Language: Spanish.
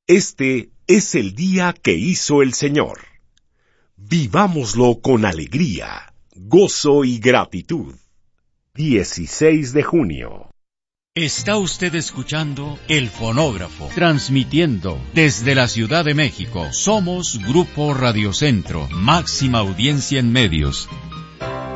Este es el día que hizo el Señor. Vivámoslo con alegría, gozo y gratitud. 16 de junio. Está usted escuchando El Fonógrafo, transmitiendo desde la Ciudad de México. Somos Grupo Radio Centro, máxima audiencia en medios.